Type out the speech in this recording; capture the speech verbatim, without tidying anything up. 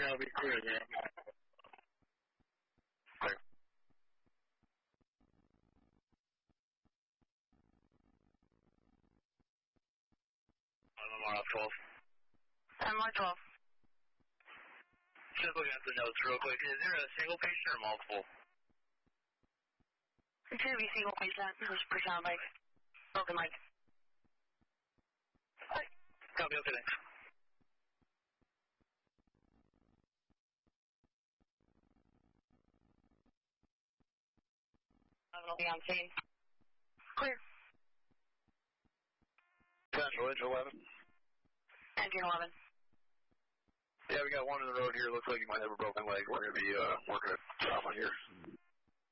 I'll be clear there. Clear. M R twelve. M R twelve. Just looking at the notes real quick. Is there a single patient or multiple? It's going to be single patient. There's a person on a bike. Broken leg. Copy, okay, thanks. I'll be on scene. Clear. Central, engine eleven. Engine eleven. Yeah, we got one in the road here. Looks like you might have a broken leg. We're going to be uh, working a job on here.